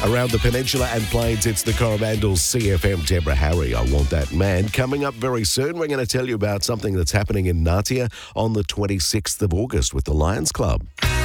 Around the peninsula and plains, it's the Coromandel CFM Deborah Harry, I Want That Man. Coming up very soon, we're going to tell you about something that's happening in Natia on the 26th of August with the Lions Club.